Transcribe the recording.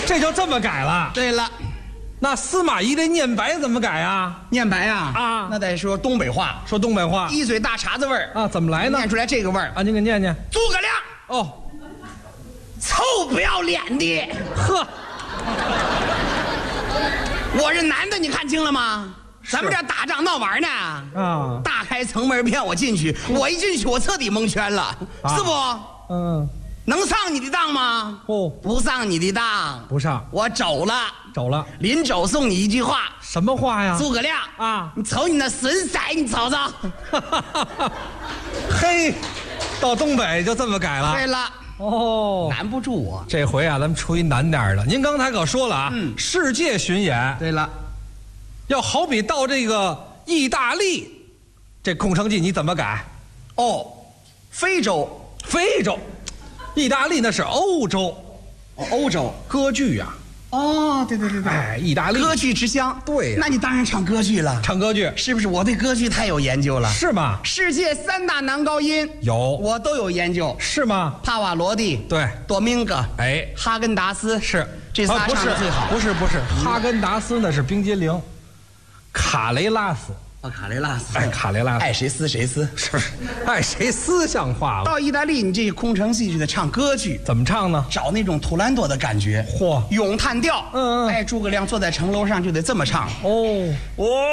这就这么改了。 对了， 那司马懿的念白怎么改啊？ 念白啊啊那得说东北话， 说东北话一嘴大碴子味儿啊？怎么来呢？ 念出来这个味儿啊，您给念念。 诸葛亮， 哦， 臭不要脸的！ 呵， 我是男的，你看清了吗？咱们这打仗闹玩呢。 啊， 大开城门骗我进去，我一进去我彻底蒙圈了，是不？ 嗯， 能上你的当吗？ 哦， 不上你的当， 不上， 我走了。 走了。 临走送你一句话， 什么话呀？ 诸葛亮啊， 你瞅你那损色，你瞅瞅。 嘿，到东北就这么改了。 对了， 哦， 难不住我。 这回啊，咱们出一难点儿的。您刚才可说了啊，世界巡演对了， 要好比到这个意大利，这空城计你怎么改？ 哦，非洲， 非洲，意大利那是欧洲， 欧洲。 歌剧呀、 哦，对对对对， 哎，意大利歌剧之乡。 对呀那你当然唱歌剧了， 唱歌剧是不是？我对歌剧太有研究了。 是吗？ 世界3大男高音有我都有研究。 是吗？ 帕瓦罗蒂， 对， 多明戈， 哎， 哈根达斯， 是这仨不是唱的最好。 不是，哈根达斯那是冰激凌，卡雷拉斯， 卡雷拉斯， 哎，卡雷拉斯爱谁撕谁撕。 是，爱谁思像话了？ 到意大利，你这空城计就得唱歌剧， 怎么唱呢？ 找那种图兰朵的感觉。 嚯咏叹调。 嗯哎，诸葛亮坐在城楼上就得这么唱。 哦。